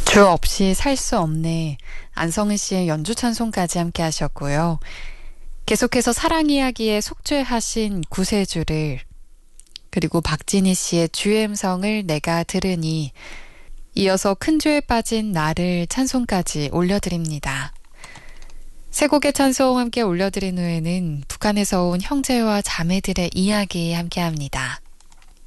주 없이 살 수 없네. 안성은 씨의 연주 찬송까지 함께 하셨고요. 계속해서 사랑 이야기에 속죄하신 구세주를, 그리고 박진희 씨의 주의 음성을 내가 들으니, 이어서 큰 죄에 빠진 나를 찬송까지 올려드립니다. 세 곡의 찬송 함께 올려드린 후에는 북한에서 온 형제와 자매들의 이야기 함께 합니다.